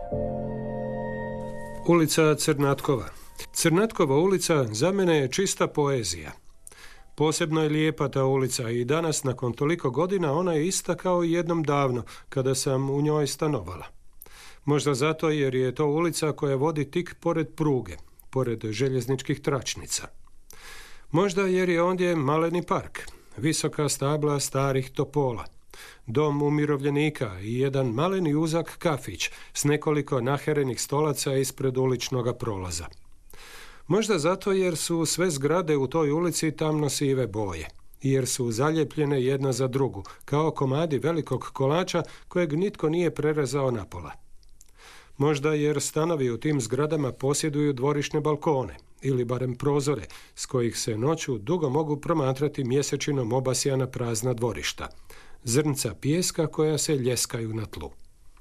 Ulica Crnatkova. Crnatkova ulica za mene je čista poezija. Posebno je lijepa ta ulica i danas, nakon toliko godina, ona je ista kao i jednom davno, kada sam u njoj stanovala. Možda zato jer je to ulica koja vodi tik pored pruge, pored željezničkih tračnica. Možda jer je ondje maleni park, visoka stabla starih topola, dom umirovljenika i jedan maleni uzak kafić s nekoliko naherenih stolaca ispred uličnoga prolaza. Možda zato jer su sve zgrade u toj ulici tamno-sive boje, jer su zalijepljene jedna za drugu, kao komadi velikog kolača kojeg nitko nije prerezao napola. Možda jer stanovi u tim zgradama posjeduju dvorišne balkone, ili barem prozore, s kojih se noću dugo mogu promatrati mjesečinom obasjana prazna dvorišta, zrnca pijeska koja se ljeskaju na tlu.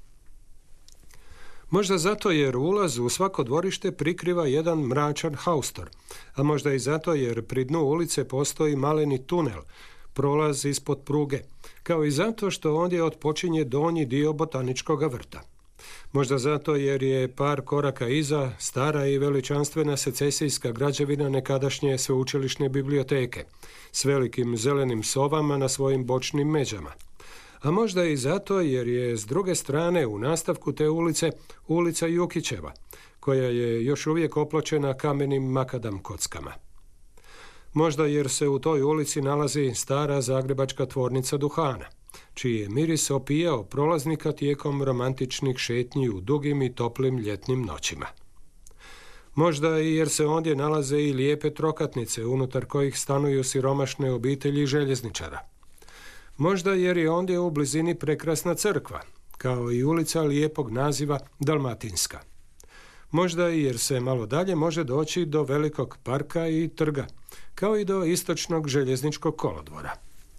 Možda zato jer ulaz u svako dvorište prikriva jedan mračan haustor, a možda i zato jer pri dnu ulice postoji maleni tunel, prolaz ispod pruge, kao i zato što ondje otpočinje donji dio botaničkog vrta. Možda zato jer je par koraka iza stara i veličanstvena secesijska građevina nekadašnje sveučilišne biblioteke, s velikim zelenim sovama na svojim bočnim međama. A možda i zato jer je s druge strane u nastavku te ulice ulica Jukićeva, koja je još uvijek opločena kamenim makadam kockama. Možda jer se u toj ulici nalazi stara zagrebačka tvornica duhana, čiji je miris opijao prolaznika tijekom romantičnih šetnji u dugim i toplim ljetnim noćima. Možda i jer se ondje nalaze i lijepe trokatnice unutar kojih stanuju siromašne obitelji željezničara. Možda jer je ondje u blizini prekrasna crkva, kao i ulica lijepog naziva Dalmatinska. Možda i jer se malo dalje može doći do velikog parka i trga, kao i do istočnog željezničkog kolodvora.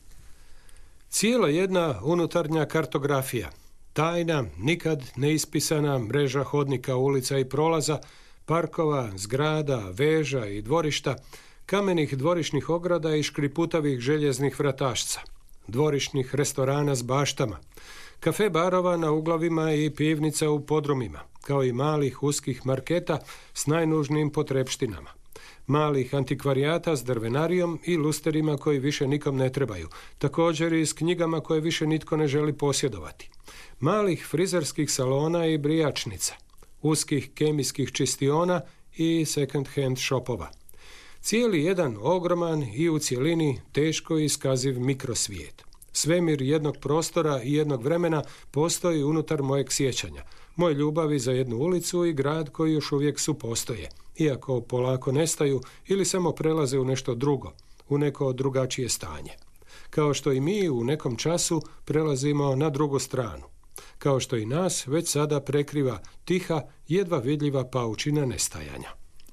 Cijela jedna unutarnja kartografija, tajna, nikad neispisana mreža hodnika, ulica i prolaza, parkova, zgrada, veža i dvorišta, kamenih dvorišnih ograda i škriputavih željeznih vratašca, dvorišnih restorana s baštama, kafe barova na uglavima i pivnica u podrumima, kao i malih uskih marketa s najnužnijim potrepštinama, malih antikvarijata s drvenarijom i lusterima koji više nikom ne trebaju, također i s knjigama koje više nitko ne želi posjedovati, malih frizerskih salona i brijačnica, uskih kemijskih čistiona i second hand shopova. Cijeli jedan ogroman i u cjelini teško iskaziv mikrosvijet. Svemir jednog prostora i jednog vremena postoji unutar mojeg sjećanja, moje ljubavi za jednu ulicu i grad koji još uvijek supostoje, iako polako nestaju ili samo prelaze u nešto drugo, u neko drugačije stanje. Kao što i mi u nekom času prelazimo na drugu stranu, kao što i nas već sada prekriva tiha, jedva vidljiva paučina nestajanja.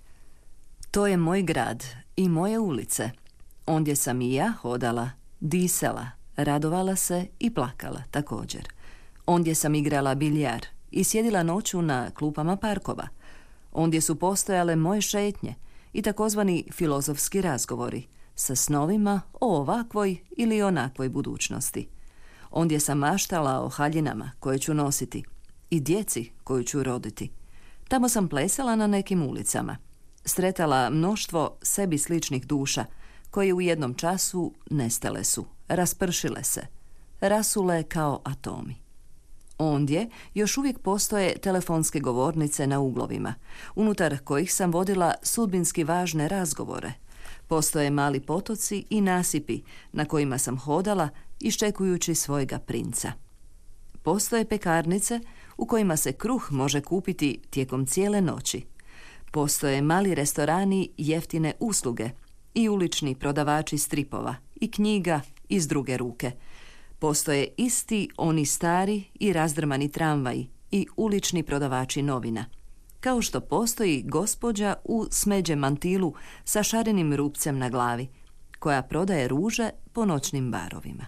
To je moj grad i moje ulice. Ondje sam i ja hodala, disala, radovala se i plakala također. Ondje sam igrala biljar i sjedila noću na klupama parkova. Ondje su postojale moje šetnje i takozvani filozofski razgovori sa snovima o ovakvoj ili onakvoj budućnosti. Ondje sam maštala o haljinama koje ću nositi i djeci koju ću roditi. Tamo sam plesala na nekim ulicama. Sretala mnoštvo sebi sličnih duša koje u jednom času nestale su, raspršile se, rasule kao atomi. Ondje još uvijek postoje telefonske govornice na uglovima, unutar kojih sam vodila sudbinski važne razgovore. Postoje mali potoci i nasipi na kojima sam hodala iščekujući svojega princa. Postoje pekarnice u kojima se kruh može kupiti tijekom cijele noći. Postoje mali restorani jeftine usluge i ulični prodavači stripova i knjiga iz druge ruke. Postoje isti oni stari i razdrmani tramvaji i ulični prodavači novina. Kao što postoji gospođa u smeđem mantilu sa šarenim rupcem na glavi, koja prodaje ruže po noćnim barovima.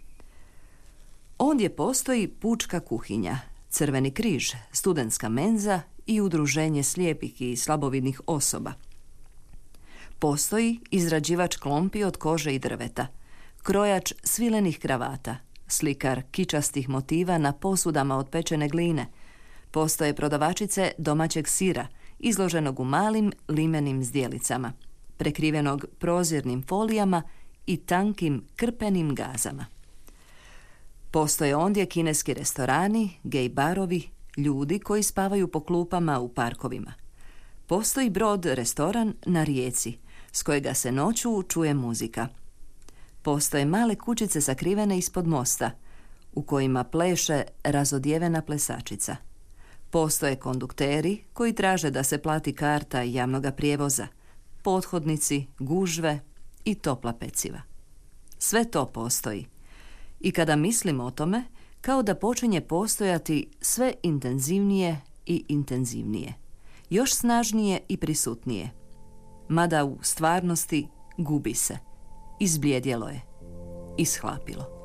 Ondje postoji pučka kuhinja, Crveni križ, studentska menza i udruženje slijepih i slabovidnih osoba. Postoji izrađivač klompi od kože i drveta, krojač svilenih kravata, slikar kičastih motiva na posudama od pečene gline, Postoje prodavačice domaćeg sira, izloženog u malim limenim zdjelicama, prekrivenog prozirnim folijama i tankim krpenim gazama. Postoje ondje kineski restorani, gej barovi, ljudi koji spavaju po klupama u parkovima. Postoji brod restoran na rijeci, s kojega se noću čuje muzika. Postoje male kućice sakrivene ispod mosta, u kojima pleše razodjevena plesačica. Postoje kondukteri koji traže da se plati karta javnoga prijevoza, pothodnici, gužve i topla peciva. Sve to postoji. I kada mislimo o tome, kao da počinje postojati sve intenzivnije i intenzivnije, još snažnije i prisutnije. Mada u stvarnosti gubi se, izbljedjelo je, ishlapilo.